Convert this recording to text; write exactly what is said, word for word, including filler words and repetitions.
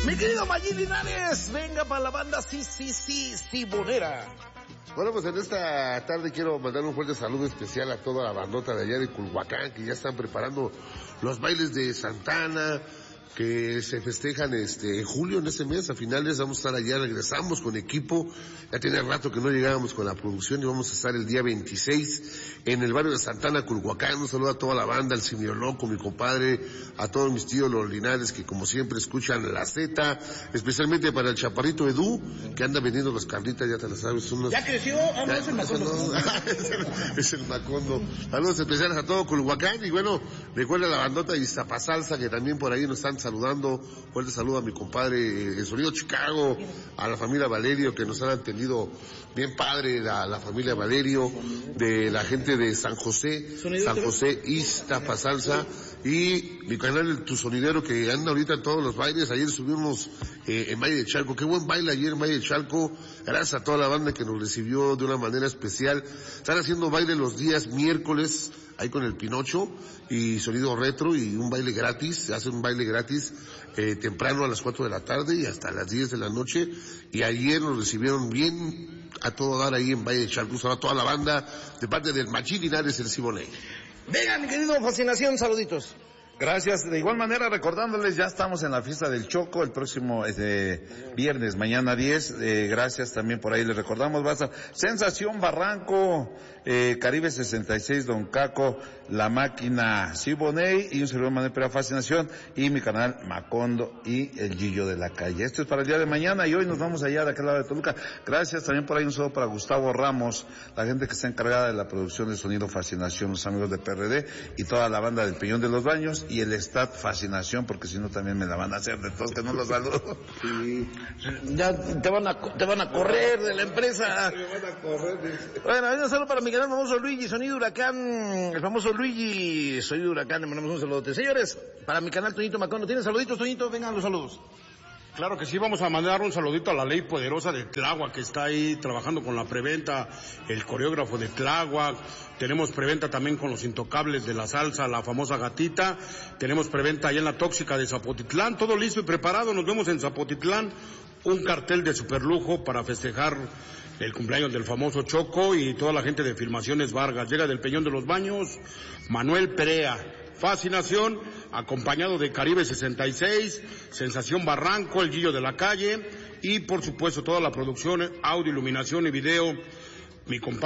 Mi querido Mayín Linares, venga para la banda sí, sí, sí, Sibonera. Bueno, pues en esta tarde quiero mandar un fuerte saludo especial a toda la bandota de allá de Culhuacán, que ya están preparando los bailes de Santana, que se festejan este en julio, en ese mes, a finales vamos a estar allá, regresamos con equipo, ya tenía rato que no llegábamos con la producción y vamos a estar el día veintiséis en el barrio de Santana, Culhuacán. Un saludo a toda la banda, al Simio Loco, mi compadre, a todos mis tíos los Linares que como siempre escuchan la Z, especialmente para el chaparrito Edu, que anda vendiendo las carnitas, ya te las sabes, unos... ¿Ya creció? Ah, no, es el Macondo. es, el, es el Macondo. Saludos especiales a todo Culhuacán y bueno, recuerda la bandota de Iztapasalsa que también por ahí nos están saludando. Fuerte saludo a mi compadre el Sonido Chicago, a la familia Valerio que nos han atendido bien padre, la, la familia Valerio, de la gente de San José, San José Iztapasalsa, y mi canal el Tu Sonidero que anda ahorita en todos los bailes. Ayer subimos eh, en Valle de Chalco, qué buen baile ayer en Valle de Chalco, gracias a toda la banda que nos recibió de una manera especial. Están haciendo baile los días miércoles ahí con el Pinocho y Sonido Retro, y un baile gratis, hacen un baile gratis eh, temprano a las cuatro de la tarde y hasta las diez de la noche, y ayer nos recibieron bien a todo dar ahí en Valle de Chalco. A toda la banda de parte del Mayín Linares, el Siboney. Venga, mi querido Fascinación, saluditos. Gracias. De igual manera, recordándoles, ya estamos en la fiesta del Choco el próximo este, viernes, mañana diez. Eh, gracias también por ahí. Les recordamos, va a estar Sensación Barranco, eh, Caribe sesenta y seis, Don Caco, La Máquina Siboney y un servidor Manuel Pera Fascinación y mi canal Macondo y el Gillo de la Calle. Esto es para el día de mañana y hoy nos vamos allá de aquel lado de Toluca. Gracias también por ahí un saludo para Gustavo Ramos, la gente que está encargada de la producción de Sonido Fascinación, los amigos de P R D y toda la banda del Peñón de los Baños. Y el Stat Fascinación, porque si no también me la van a hacer de todos, que no los saludo. Sí. Ya te van a, te van a correr de la empresa. Me van a correr. Bueno, un saludo para mi gran famoso Luigi, Sonido Huracán, el famoso Luigi, Sonido Huracán, le mandamos un saludote. Señores, para mi canal Toñito Macondo, ¿tienen saluditos, Toñito? Vengan los saludos. Claro que sí, vamos a mandar un saludito a la Ley Poderosa de Tláhuac, que está ahí trabajando con la preventa, el coreógrafo de Tláhuac. Tenemos preventa también con los intocables de la salsa, la famosa Gatita. Tenemos preventa allá en la Tóxica de Zapotitlán, todo listo y preparado. Nos vemos en Zapotitlán, un cartel de superlujo para festejar el cumpleaños del famoso Choco y toda la gente de Filmaciones Vargas. Llega del Peñón de los Baños, Manuel Perea. Fascinación, acompañado de Caribe sesenta y seis, Sensación Barranco, el Gillo de la Calle y por supuesto toda la producción, audio, iluminación y video, mi compadre